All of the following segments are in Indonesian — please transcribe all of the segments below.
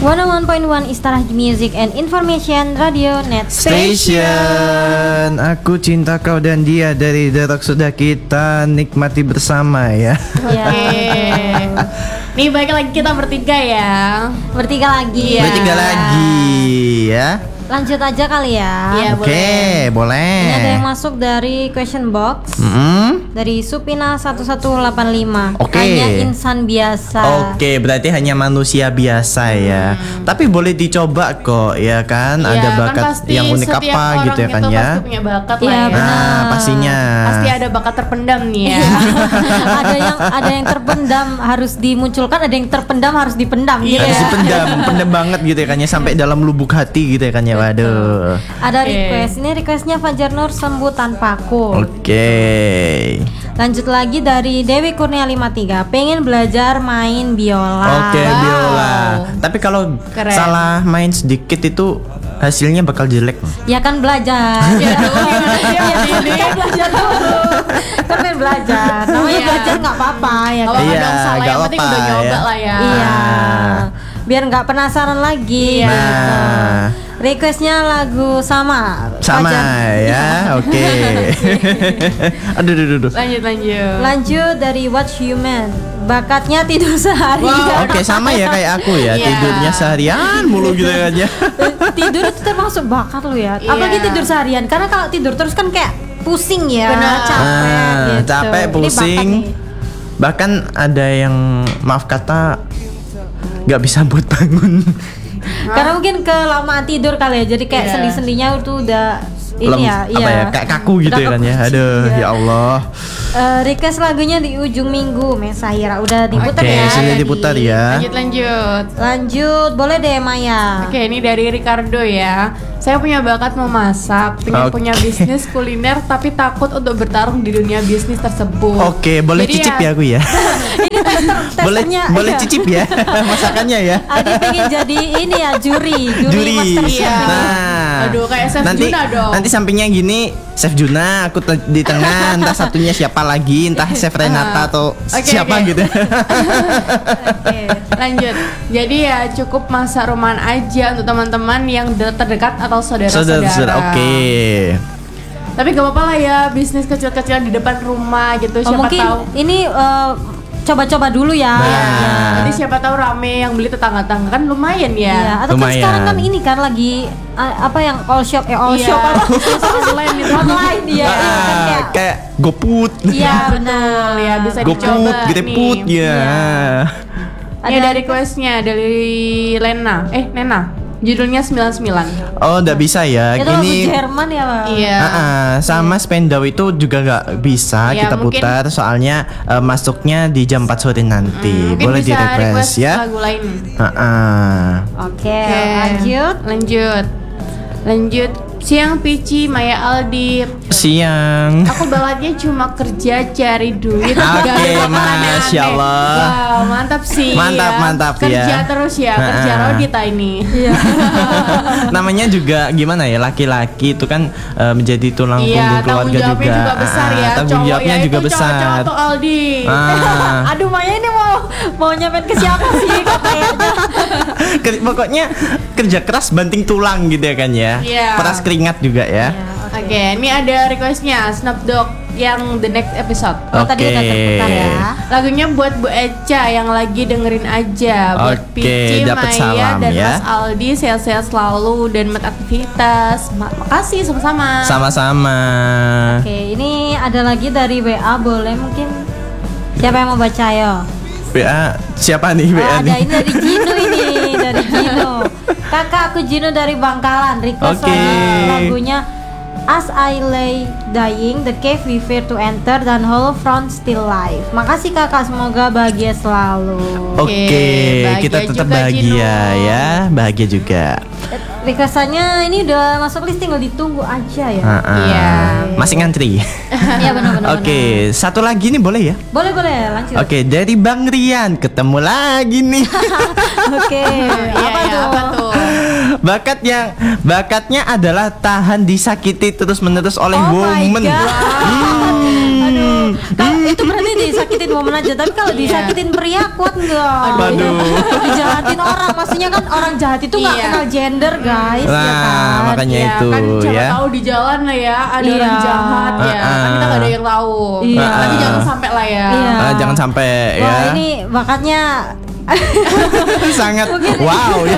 101.1 Istarah Music and Information Radio Net Station. Aku cinta kau dan dia dari The Rock sudah kita nikmati bersama ya. Oke. Nih balik lagi kita bertiga ya. Bertiga lagi ya. Bertiga lagi ya. Lanjut aja kali ya. Iya, Oke, boleh. Ini ada yang masuk dari question box. Dari Supina 1185. Oke. Hanya insan biasa. Oke, berarti hanya manusia biasa ya. Tapi boleh dicoba kok ya kan. Ada bakat pasti yang unik setiap apa orang gitu ya kan itu ya. Pasti punya bakat Iya, lah ya. benar. Nah, pastinya. Pasti ada bakat terpendam nih ya. ada yang terpendam harus dimunculkan, ada yang terpendam harus dipendam gitu Harus ya. dipendam, pendam banget gitu ya kan ya, sampai dalam lubuk hati gitu ya kan ya. Waduh. Ada Oke. request. Ini requestnya Fajar Nur Sembuh Tanpaku. Oke. Lanjut lagi dari Dewi Kurnia 53. Pengen belajar main biola. Oke, Wow. biola. Tapi kalau Keren. salah main sedikit itu hasilnya bakal jelek. Ya kan belajar. Ya dong, gimana sih Iya, ini? kan belajar dulu. Kan pengen belajar. Namanya Iya. belajar nggak apa-apa ya Kalau kan. Iya, dong salah, nggak yang penting apa-apa udah nyoba ya. lah ya. Iya. Biar nggak penasaran lagi. Iya. gitu. Nah. Requestnya lagu sama. Sama Fajar. ya. Oke. Aduh. Lanjut. Lanjut dari Watch Human. Bakatnya tidur sehari. Wow. Oke, sama ya kayak aku ya. Iya. Tidurnya seharian mulu gitu aja. Tidur itu termasuk bakat lo ya. Iya. Apalagi tidur seharian. Karena kalau tidur terus kan kayak pusing ya, Benar. capek gitu. Capek, Ini bakat pusing. nih. Bahkan ada yang maaf kata nggak bisa buat bangun. Karena mungkin kelamaan tidur kali ya. Jadi kayak Iya. sendi-sendinya tuh udah ini ya, apa ya, kayak kaku gitu Udah ya kan ya. kaku. Aduh, Iya. ya Allah. Request lagunya di ujung minggu Mesahira udah diputar Oke, ya. sudah tadi. diputar ya. Lanjut. Lanjut, boleh deh Maya. Oke, ini dari Ricardo ya. Saya punya bakat memasak, pengen Oke. punya bisnis kuliner tapi takut untuk bertarung di dunia bisnis tersebut. Oke, boleh Jadi cicip ya aku ya. Ini boleh testernya. boleh iya. cicip ya masakannya ya. Adi pengen jadi ini ya juri Master Chef. Iya. Nah, Aduh, kayak Chef Juna dong. Nanti sampingnya gini, Chef Juna, aku di tengah, entah satunya siapa lagi, entah Chef Renata atau Oke, siapa oke. gitu. Oke. Lanjut. Jadi ya cukup masak rumahan aja untuk teman-teman yang terdekat atau saudara-saudara. Saudara, oke. Tapi gak apa-apa lah ya, bisnis kecil-kecilan di depan rumah gitu. Oh, Siapa mungkin tahu. ini coba-coba dulu ya. Nah. Iya. Nanti siapa tahu rame yang beli tetangga-tetangga kan lumayan Iya, ya. atau kan Lumayan. sekarang kan ini kan lagi apa yang all shop Iya. shop apa? Online itu. Online dia. Iya, kan kayak Kayak GoFood. iya benar. Ya bisa GoFood, dicoba GrabFood nih. ya. Ini ada requestnya dari Lena. Nena. Judulnya 99. Oh, enggak bisa ya. Itu lagu Ini Jerman ya, Bang. Iya. sama Spendau itu juga nggak bisa Ya, kita mungkin- putar soalnya masuknya di jam 4 sore nanti. Mungkin Boleh bisa di request request ya. lagu lain. Oke, Oke. Lanjut. Siang Pici, Maya Aldi. Siang. Aku balatnya cuma kerja cari duit. Oke, Gak ada makanan Masya aneh. Allah. Wow, mantap sih. Mantap Kerja ya. terus ya, kerja Rodita ini. Iya. Namanya juga gimana ya, laki-laki itu kan menjadi tulang Iya, punggung tanggung keluarga jawabnya juga. juga besar ya. Tanggung Cowok jawabnya ya, juga itu besar. Cowok tuh Aldi. Aduh Maya ini mau nyampein ke siapa sih kayaknya. Pokoknya kerja keras banting tulang gitu ya kan ya. Iya. Peras keringat juga ya. Oke, ini ada requestnya Snapdog yang the next episode. Oh, tadi udah terputar ya. Lagunya buat Bu Eca yang lagi dengerin aja. Buat Oke, Pici, dapet Maya, salam dan ya. Mas Aldi sehat-sehat selalu dan aktivitas. Makasih sama-sama. Sama-sama. Oke, ini ada lagi dari WA, boleh mungkin siapa yang mau baca yo? WA siapa nih Oh, WA ada nih? ini dari Gino ini, dari Gino. Kakak aku Gino dari Bangkalan, request Oke. lagunya As I Lay Dying, The Cave We Fear to Enter, dan Whole Front Still Life. Makasih kakak, semoga bahagia selalu. Oke, bahagia kita tetap juga, bahagia Gino. ya, bahagia juga. Requestannya ini udah masuk list, tinggal ditunggu aja ya. Iya. Masih ngantri. Iya benar-benar. Oke, satu lagi nih boleh ya? Boleh lanjut. Oke, dari Bang Rian ketemu lagi nih. Oke. Iya, apa tuh? Bakatnya adalah tahan disakiti terus-menerus oleh Oh my woman. God. Aduh, Kalau itu berarti disakitin woman aja, tapi kalau disakitin pria kuat nggak? Waduh. Dijahatin orang, maksudnya kan orang jahat itu nggak Iya. kenal gender guys, Nah, ya kan? makanya Ya, itu kan siapa ya. tahu di jalan lah ya ada Iya. orang jahat ya. Kan kita nggak ada yang tahu. Iya. Tapi jangan sampai lah ya. Iya. Jangan sampai Wah ya. ini bakatnya Sangat wow ya.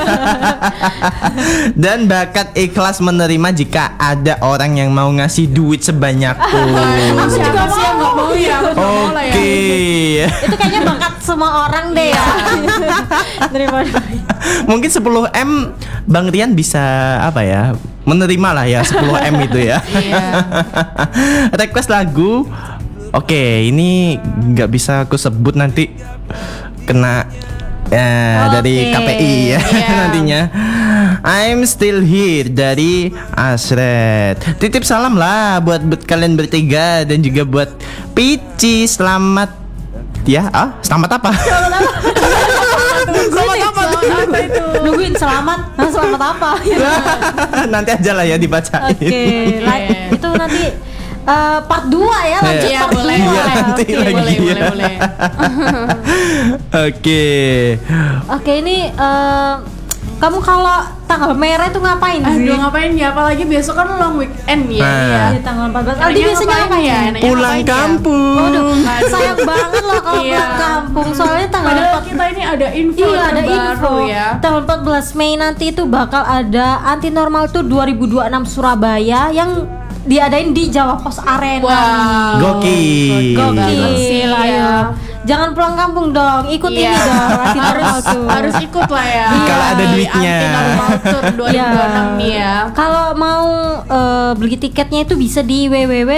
Dan bakat ikhlas menerima jika ada orang yang mau ngasih duit sebanyakpun. Siapa sih yang nggak mau ya? Aku nggak mau lah ya. Oke. itu kayaknya bakat semua orang deh ya. Terima kasih. Mungkin 10M Bang Rian bisa apa ya? Menerima lah ya 10M itu ya. Iya. Request lagu. Oke, ini nggak bisa aku sebut nanti kena dari Oke. KPI ya Iya. nantinya. I'm still here dari Asret. Titip salam lah buat kalian bertiga dan juga buat Pici. Selamat ya. Selamat apa? Selamat apa itu? Nungguin selamat. Nah, selamat apa? Nanti aja lah ya dibacain. Oke, itu nanti part 2 ya, lanjut Iya, part 2. boleh. Iya, nanti Oke. lagi. Boleh, ya. boleh, boleh. Oke. Oke, ini kamu kalau tanggal merah itu ngapain sih? Aduh ngapain ya? Apalagi besok kan long weekend ya. Nah. Iya. Di tanggal 14. Enaknya Aldi biasanya ngapain ngapain? ya? Enaknya Pulang ngapain ya? kampung. Waduh, sayang banget loh kalau Iya. pulang kampung. Soalnya tanggal Padahal 4 kita ini ada info Iya ada terbaru info ya. Tanggal 14 Mei nanti itu bakal ada Anti Normal Tour 2026 Surabaya yang diadain di Jawa Pos Arena. Wow. Gokil. Gokil, Iya. ayo. Jangan pulang kampung dong, ikut Iya. ini dong Anti Normal Tour. Harus ikut lah ya. Kalau ada duitnya. Anti Normal Tour 2026 nih ya. Kalau mau beli tiketnya itu bisa di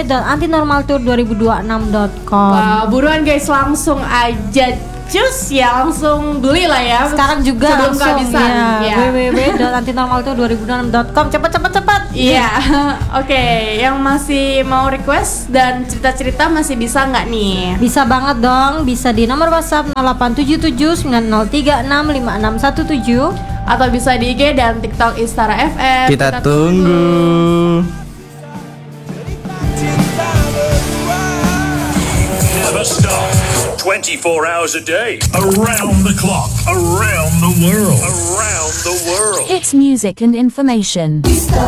www.antinormaltour2026.com. Wah, buruan guys, langsung aja cus ya, langsung beli lah ya. Sekarang juga sebelum langsung kehabisan. ya, www.antinormaltour2026.com. Cepat. Iya, oke. Yang masih mau request dan cerita-cerita masih bisa nggak nih? Bisa banget dong, bisa di nomor WhatsApp 087790365617. Atau bisa di IG dan TikTok Istara FM. Kita tunggu. Never stop. 24 hours a day. Around the clock. Around the world. Around the world. Hits music and information. Star